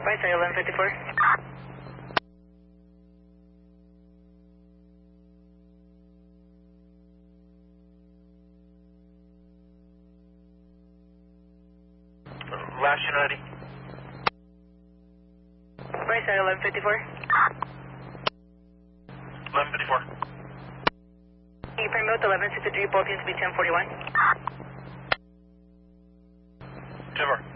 Right side 1154. Last unit ready. Right side 1154. 1154. You permit 1163, both units to be 1041. 10-4.